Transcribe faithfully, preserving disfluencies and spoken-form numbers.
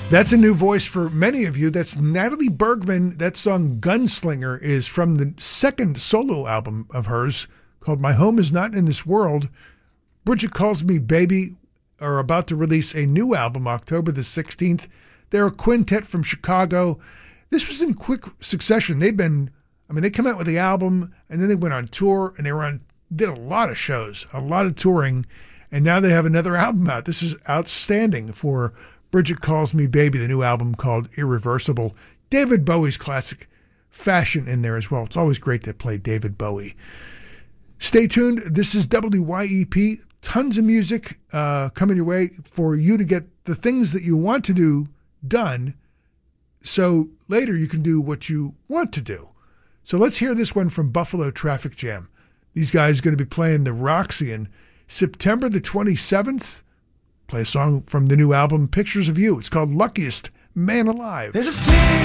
That's a new voice for many of you. That's Natalie Bergman. That song Gunslinger is from the second solo album of hers called My Home Is Not in This World. Bridget Calls Me Baby are about to release a new album October the sixteenth. They're a quintet from Chicago. This was in quick succession. They'd been, I mean, they come out with the album and then they went on tour and they were on, did a lot of shows, a lot of touring, and now they have another album out. This is outstanding for Bridget Calls Me Baby, the new album called Irreversible. David Bowie's classic fashion in there as well. It's always great to play David Bowie. Stay tuned. This is W Y E P. Tons of music uh, coming your way for you to get the things that you want to do done so later you can do what you want to do. So let's hear this one from Buffalo Traffic Jam. These guys are going to be playing the Roxy on September the twenty-seventh. Play a song from the new album, Pictures of You. It's called Luckiest Man Alive. There's a feeling